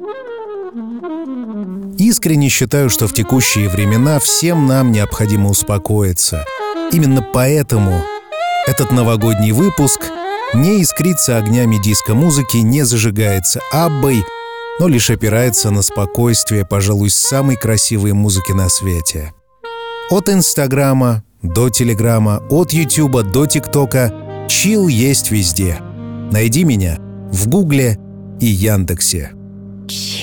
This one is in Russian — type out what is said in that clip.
Искренне считаю, что в текущие времена всем нам необходимо успокоиться. Именно поэтому этот новогодний выпуск не искрится огнями диско-музыки, не зажигается Аббой, но лишь опирается на спокойствие, пожалуй, самой красивой музыки на свете. От Инстаграма до Телеграма, от Ютуба до ТикТока чилл есть везде. Найди меня в Гугле и Яндексе.